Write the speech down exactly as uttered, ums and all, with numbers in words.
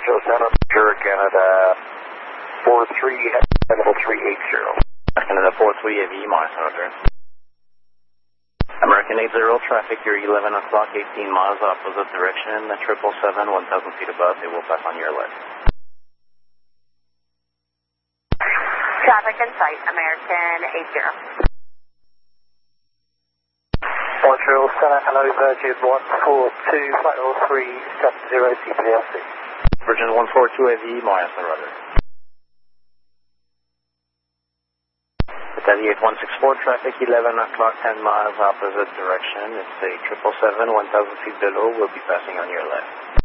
Joe Center, Sure Canada, four three, level three eight zero. Canada four three A V, Mars Roger. American eight zero, traffic, you're eleven o'clock, eighteen miles opposite direction, triple seven, one thousand feet above, they will pass on your left. Traffic in sight, American eight zero. Montreal Center, hello, Virgin one four two, flight level three seven zero, C P L C. Virgin one four two A V, Mars Roger. Italy eight one six four, traffic, eleven o'clock, ten miles opposite direction, it's a triple seven, one thousand feet below, we'll be passing on your left.